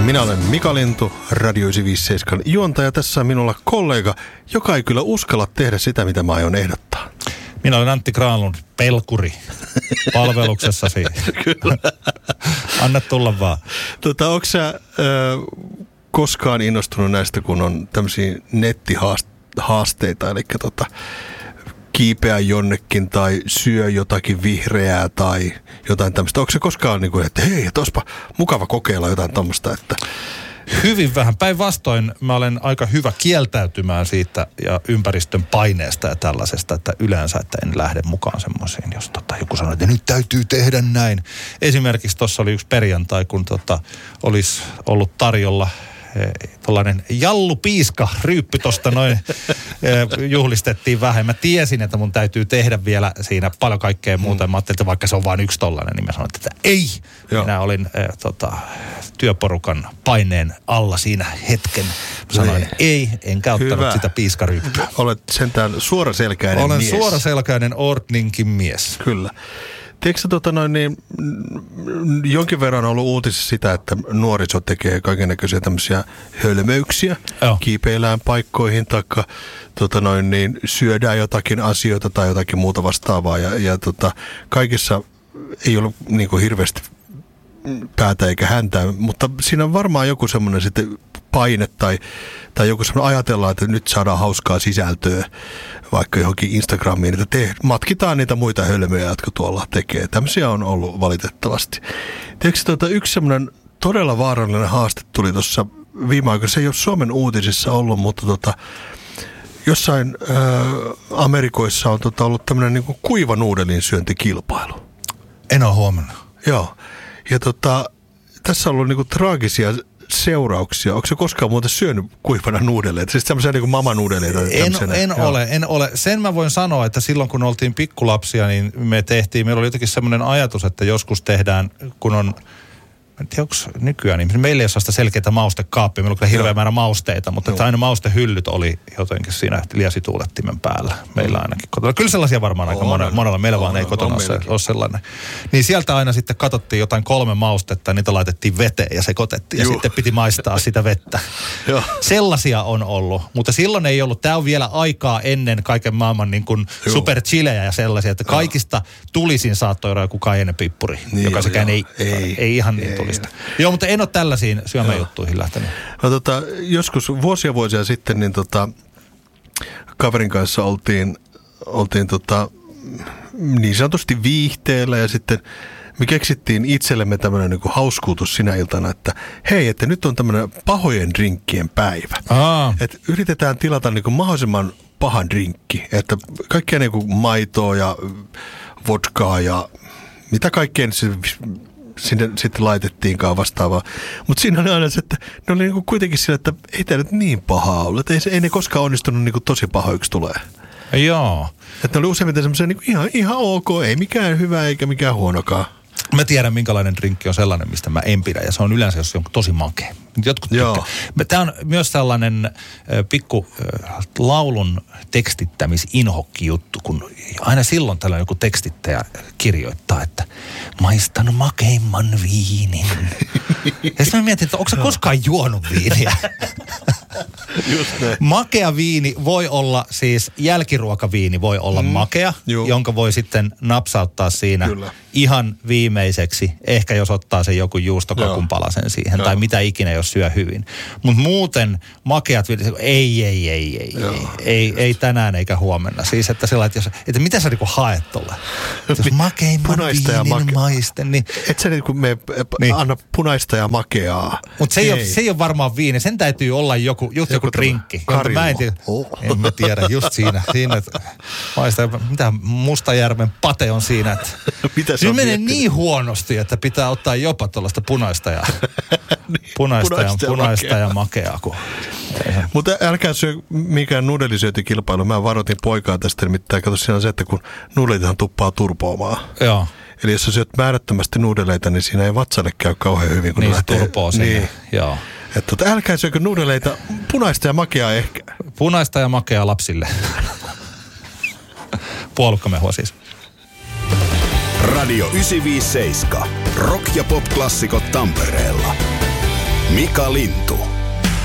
Minä olen Mika Lintu, Radio 957 juontaja. Tässä on minulla kollega, joka ei kyllä uskalla tehdä sitä, mitä mä aion ehdottaa. Minä olen Antti Granlund, pelkuri, palveluksessasi. Kyllä. Anna tulla vaan. Onko sä koskaan innostunut näistä, kun on tämmöisiä nettihaasteita, eli kiipeä jonnekin tai syö jotakin vihreää tai jotain tämmöistä. Onko se koskaan niin kuin, että hei, olisipa mukava kokeilla jotain tämmöistä, että... Hyvin vähän. Päinvastoin mä olen aika hyvä kieltäytymään siitä ja ympäristön paineesta ja tällaisesta, että yleensä, että en lähde mukaan semmoisiin, jos joku sanoo, että nyt täytyy tehdä näin. Esimerkiksi tuossa oli yksi perjantai, kun olisi ollut tarjolla tuollainen jallupiiska ryyppy tosta noin juhlistettiin vähän. Mä tiesin, että mun täytyy tehdä vielä siinä paljon kaikkea muuta. Mä ajattelin, että vaikka se on vain yksi tollainen, niin mä sanoin, että ei. Joo. Minä olin työporukan paineen alla siinä hetken. Mä sanoin, ei, enkä ottanut sitä piiskaryyppyä. Olet sentään suoraselkäinen mies. Olen suoraselkäinen Ordninkin mies. Kyllä. Tiedätkö jonkin verran on ollut uutisissa sitä, että nuoriso tekee kaikennäköisiä tämmöisiä hölmöyksiä, kiipeillään paikkoihin, taikka syödään jotakin asioita tai jotakin muuta vastaavaa. Ja kaikissa ei ollut niin kuin hirveästi päätä eikä häntää, mutta siinä on varmaan joku semmoinen sitten paine tai joku semmoinen ajatellaan, että nyt saadaan hauskaa sisältöä vaikka johonkin Instagramiin, että matkitaan niitä muita hölmöjä, jotka tuolla tekee. Tämmöisiä on ollut valitettavasti. Tiedätkö, yksi semmoinen todella vaarallinen haaste tuli tuossa viime aikoina. Se ei ole Suomen uutisissa ollut, mutta jossain Amerikoissa on ollut tämmöinen niin kuin kuivanuudelin syöntikilpailu. En ole huomannut. Joo. Ja tässä on ollut niin kuin traagisia seurauksia. Onko se koskaan muuten syönyt kuivana nuudeleita? Siis tämmöisiä niin kuin mamanuudeleita? En ole. Sen mä voin sanoa, että silloin kun oltiin pikkulapsia, niin meillä oli jotenkin semmoinen ajatus, että joskus tehdään, kun on, en tiedä onko nykyään, niin meillä ei ole sellaista selkeää maustekaappia, meillä on kyllä hirveä määrä mausteita, mutta että aina maustehyllyt oli jotenkin siinä liesituulettimen päällä. Meillä ainakin kotona. Kyllä sellaisia varmaan aika monella, meillä vaan ei kotona ole sellainen. Niin sieltä aina sitten katsottiin jotain 3 maustetta, niitä laitettiin veteen ja sekoitettiin ja sitten piti maistaa sitä vettä. Sellaisia on ollut, mutta silloin ei ollut, tämä on vielä aikaa ennen kaiken maailman niin kuin superchilejä ja sellaisia, että kaikista tulisin saattoi olla joku cayenne-pippuri, joka sekään ei ihan niin tuli. Joo, mutta en ole tällaisiin syömäjuttuihin lähtenyt. No, joskus vuosia sitten niin kaverin kanssa oltiin niin sanotusti viihteellä ja sitten me keksittiin itsellemme tämmöinen niin kuin hauskuutus sinä iltana, että hei, että nyt on tämmöinen pahojen drinkkien päivä. Että yritetään tilata niin kuin mahdollisimman pahan drinkki, että kaikkea niin kuin maitoa ja vodkaa ja mitä kaikkea sinne sitten laitettiinkaan vastaavaa. Mutta siinä oli aina se, että ne oli niinku kuitenkin sillä, että ei tämä nyt niin pahaa ollut. Ei ne koskaan onnistunut niinku tosi pahoiksi tulee. Joo. Että ne oli useimmiten semmoisia niinku ihan ok, ei mikään hyvä eikä mikään huonokaan. Mä tiedän, minkälainen drinkki on sellainen, mistä mä en pidä. Ja se on yleensä, jos se on tosi makea. Tämä on myös sellainen pikku laulun tekstittämisinhokki juttu, kun aina silloin tällainen joku tekstittäjä kirjoittaa, että maistan makeimman viinin. Ja sitten mä mietin, että onko sä koskaan juonut viiniä? Just näin. Makea viini voi olla, siis jälkiruokaviini voi olla makea, jonka voi sitten napsauttaa siinä ihan viimeiseksi. Ehkä jos ottaa sen joku juustokakun palasen siihen tai mitä ikinä, jos syö hyvin. Mutta muuten makeat viinit, ei tänään eikä huomenna. Siis että sellainen, että mitä sä niinku haet tuolla? Jos makeimman viinin maisten, niin... Et sä niinku anna punaista ja makeaa. Mutta se ei ole varmaan viini. Sen täytyy olla joku drinkki. En mä tiedä, just siinä maista, mitä Mustajärven Pate on siinä, että se menee niin huonosti, että pitää ottaa jopa tuollaista punaista ja makeaa. Mutta älkää syö mikään nuudelisyötikilpailu. Mä varoitin poikaa tästä, nimittäin kato siinä on se, että kun nuudelitahan tuppaa turpoamaan. Joo. Eli jos sä syöt määrättömästi nuudeleita, niin siinä ei vatsalle käy kauhean hyvin. Kun niin se turpoo sinne, niin. Joo. Että älkää syökö nuudeleita, punaista ja makeaa ehkä. Punaista ja makeaa lapsille. Puolukkamehua siis. Radio 957. Rock- ja pop-klassikot Tampereella. Mika Lintu.